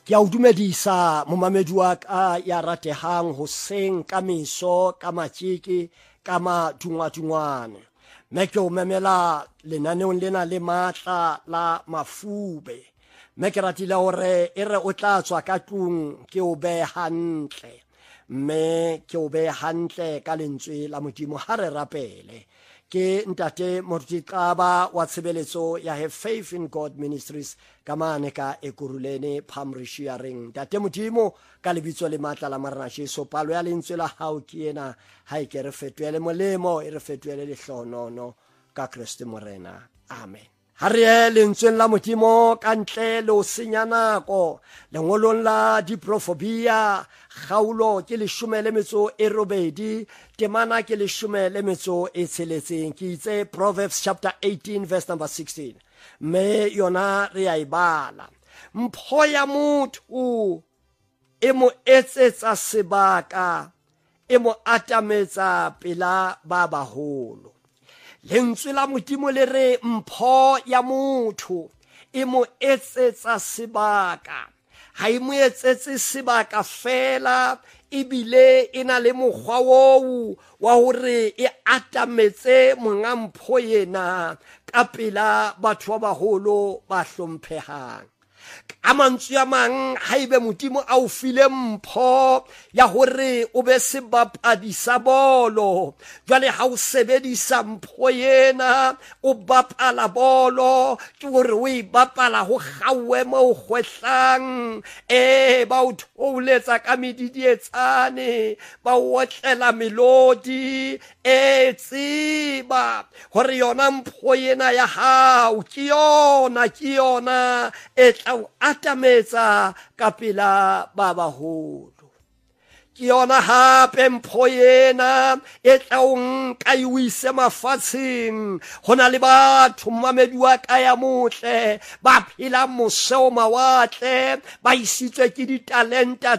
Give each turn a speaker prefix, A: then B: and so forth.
A: Ke a o dumedisa momamedi wa ka ya ratehang hoseng ka meso ka matjeke ka madungwadungwane. Mme ke o memela lenaneong lena le matla la mafube. Mme ke ratile hore e re o tla tswa ka tlung ke o behe hantle. Mme ke o behe hantle ka lentswe la Modimo ha re rapele. Ke ntate Moruti Qaba wa tshebeletso ya Have Faith in God Ministries ka mane ka Ekurhuleni Primary Sharing. Ntate Modimo ka lebitso le matla la marena Jesu, palo ya lentswe la hao ke ena, ha e ke re fetoele molemo e re fetoele lehlohonolo ka Kriste morena. Amen. Ha re ye lentsweng la Modimo ka ntle le ho senya nako, lengolong la Diprofobia kgaulo ke 18, temana ke 16. Ke itse Proverbs chapter 18 verse number 16. Me yona re a ibala. Mpho ya motho e mo etsetsa sebaka, e mo atametsa pela ba baholo. Lentswe la Modimo le re mpho ya motho e mo etsetsa sebaka, ha e mo etsetse sebaka fela, ebile e na le mokgwa woo wa hore e atametse monga mpho yena ka pela batho ba baholo ba hlomphehang. Ka mantswe a mang, haebe Modimo a o file mpho ya hore o be sebapadi sa bolo, jwale ha o sebedisa mpho yena o bapala bolo, ke hore o e bapala ho kgauwe mo o kgwehlang, ba o thouletsa ka medidietsane, ba o otlela melodi, tseba hore yona mpho yena ya hao ke yona e tla o atametsa ka pela ba baholo. Ke yona hape mpho yena e tla o nka e o ise mafatsheng. Ho na le batho mmamedi wa ka ya motle ba phela mose ho mawatle, ba isitswe ke ditalenta